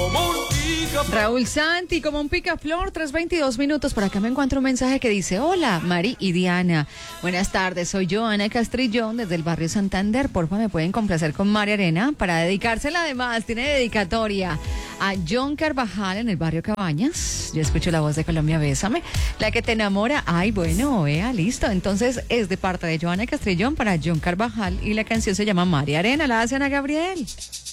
como un picaflor. Raúl Santi, como un picaflor, 3:22 por acá me encuentro un mensaje que dice: hola, Mari y Diana. Buenas tardes, soy Joana Castrillón desde el barrio Santander. Porfa, me pueden complacer con María Arena para dedicársela además. Tiene dedicatoria a John Carvajal en el barrio Cabañas. Yo escucho la voz de Colombia, bésame. La que te enamora. Ay, bueno, vea, listo. Entonces es de parte de Joana Castrillón para John Carvajal y la canción se llama María Arena. La hace Ana Gabriel.